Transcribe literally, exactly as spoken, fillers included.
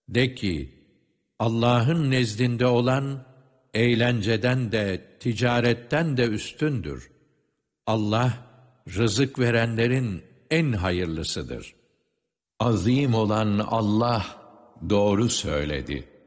De ki, Allah'ın nezdinde olan, eğlenceden de, ticaretten de üstündür. Allah, rızık verenlerin en hayırlısıdır. Azim olan Allah doğru söyledi.